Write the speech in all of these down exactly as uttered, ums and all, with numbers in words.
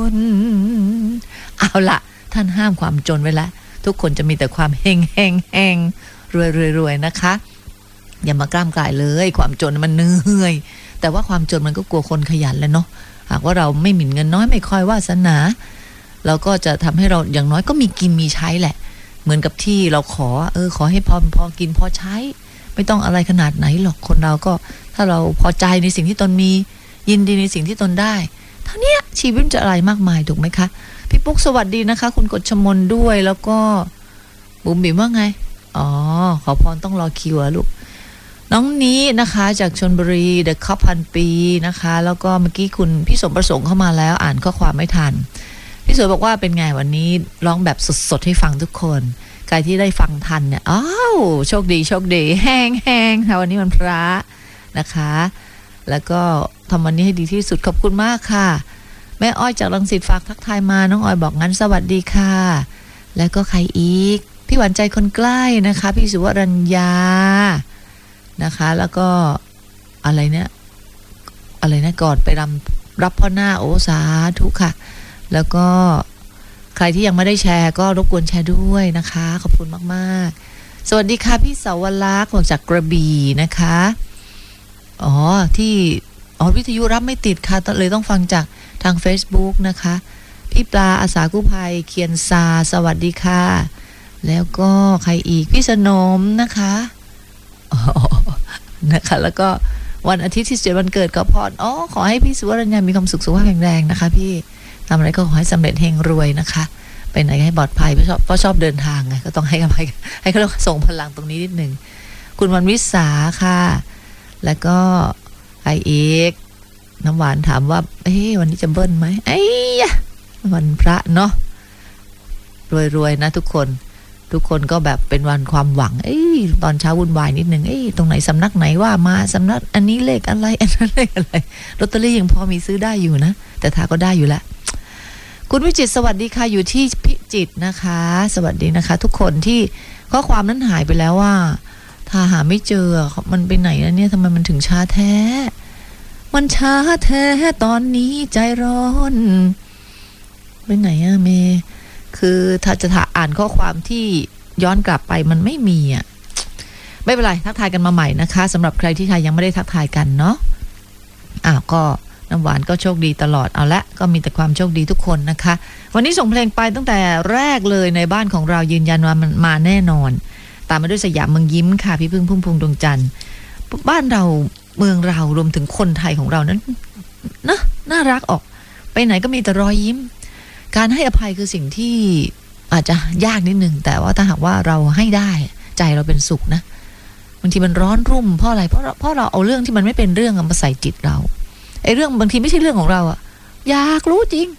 นเอาละท่านห้ามความจนไว้แล้วทุกคนจะมีแต่ความเฮงเฮงเฮงรวยรวยรวยนะคะอย่ามากล้ามกลายเลยความจนมันเหนื่อยแต่ว่าความจนมันก็กลัวคนขยันแหละเนาะหากว่าเราไม่หมิ่นเงินน้อยไม่ค่อยวาสนาเราก็จะทำให้เราอย่างน้อยก็มีกินมีใช้แหละเหมือนกับที่เราขอเออขอให้พอพอกินพอใช้ไม่ต้องอะไรขนาดไหนหรอกคนเราก็ถ้าเราพอใจในสิ่งที่ตนมียินดีในสิ่งที่ตนได้เท่านี้ชีวิตจะอะไรมากมายถูกไหมคะพี่ปุ๊กสวัสดีนะคะคุณกฎชมนด้วยแล้วก็บุ๋มบิ๋มว่าไงอ๋อขอพรต้องรอคิวอะลูกน้องนี้นะคะจากชลบุรีเดอะคัพพันปีนะคะแล้วก็เมื่อกี้คุณพี่สมประสงค์เข้ามาแล้วอ่านข้อความไม่ทันพี่สวยบอกว่าเป็นไงวันนี้ร้องแบบสดๆให้ฟังทุกคนใครที่ได้ฟังทันเนี่ยอ้าวโชคดีโชคดีแห้งแห้งค่ะวันนี้วันพระนะคะแล้วก็ทำวันนี้ให้ดีที่สุดขอบคุณมากค่ะแม่อ้อยจากรังสิตฝากทักทายมาน้องอ้อยบอกงั้นสวัสดีค่ะแล้วก็ใครอีกพี่หวานใจคนใกล้นะคะพี่สุวรัญญานะคะแล้วก็อะไรเนี่ยอะไรนะก่อนไปรำรับพ่อหน้าโอสาธุค่ะแล้วก็ใครที่ยังไม่ได้แชร์ก็รบกวนแชร์ด้วยนะคะขอบคุณมากๆสวัสดีค่ะพี่สาวลักษณ์จากกระบี่นะคะอ๋อที่อ๋อวิทยุรับไม่ติดค่ะเลยต้องฟังจากทาง Facebook นะคะพี่ปลาอาสากู้ภัยเคียนซาสวัสดีค่ะแล้วก็ใครอีกพี่สนมนะคะอ๋อนะคะแล้วก็วันอาทิตย์ที่เจ็ดวันเกิดก็พรอ๋อขอให้พี่สุวรรณญามีความสุขสุขภาพแข็งแรงนะคะพี่ทำอะไรก็ขอให้สำเร็จเฮงรวยนะคะไปไหนให้ปลอดภัยเพราะชอบเพราะชอบเดินทางไงก็ต้องให้กำลังให้เขาส่งพลังตรงนี้นิดนึงคุณวันวิสาค่ะแล้วก็ใครอีกน้ำหวานถามว่าเฮ้ยวันนี้จะเบิ้ลไหมไอ้ยะวันพระเนาะรวยๆนะทุกคนทุกคนก็แบบเป็นวันความหวังเอ้ยตอนเช้าวุ่นวายนิดนึงเอ้ยตรงไหนสำนักไหนว่ามาสำนักอันนี้เลขอะไรอันนั้นเลขอะไรลอตเตอรี่ยังพอมีซื้อได้อยู่นะแต่ทาก็ได้อยู่แล้วคุณวิจิตรสวัสดีค่ะอยู่ที่พิจิตรนะคะสวัสดีนะคะทุกคนที่ข้อความนั้นหายไปแล้วว่าถ้าหาไม่เจอมันไปไหนแล้วเนี่ยทำไมมันถึงช้าแท้มันช้าแท้ตอนนี้ใจร้อนไปไหนอะเมคือถ้าจะอ่านข้อความที่ย้อนกลับไปมันไม่มีอ่ะไม่เป็นไรทักทายกันมาใหม่นะคะสำหรับใครที่ใครยังไม่ได้ทักทายกันเนาะอ้าวก็น้ำหวานก็โชคดีตลอดเอาละก็มีแต่ความโชคดีทุกคนนะคะวันนี้ส่งเพลงไปตั้งแต่แรกเลยในบ้านของเรายืนยันว่ามันมาแน่นอนตามมาด้วยสยามเมืองยิ้มค่ะพี่พึ่งพุ่มพวงดวงจันทร์บ้านเราเมืองเรารวมถึงคนไทยของเรานั้นนะน่ารักออกไปไหนก็มีแต่รอยยิ้มการให้อภัยคือสิ่งที่อาจจะยากนิดนึงแต่ว่าถ้าหากว่าเราให้ได้ใจเราเป็นสุขนะบางทีมันร้อนรุ่มเพราะอะไรเพราะเพราะเราเอาเรื่องที่มันไม่เป็นเรื่องมาใส่จิตเราไอ้เรื่องบางทีไม่ใช่เรื่องของเราอะอยากรู้จริง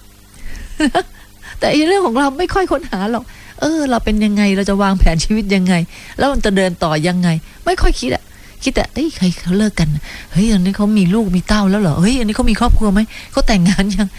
แต่ไอ้เรื่องของเราไม่ค่อยค้นหาหรอกเออเราเป็นยังไงเราจะวางแผนชีวิตยังไงแล้วมันจะเดินต่อยังไงไม่ค่อยคิดอะคิดแต่เฮ้ยใครเขาเลิกกันเฮ้ยอันนี้เขามีลูกมีเต้าแล้วเหรอเฮ้ยอันนี้เขามีครอบครัวไหมเขาแต่งงานยัง